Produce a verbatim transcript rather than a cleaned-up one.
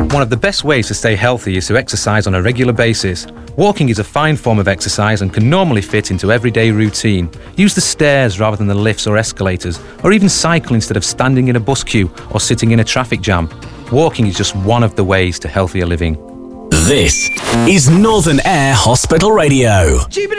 One of the best ways to stay healthy is to exercise on a regular basis. Walking is a fine form of exercise and can normally fit into everyday routine. Use the stairs rather than the lifts or escalators, or even cycle instead of standing in a bus queue or sitting in a traffic jam. Walking is just one of the ways to healthier living. This is Northern Air Hospital Radio.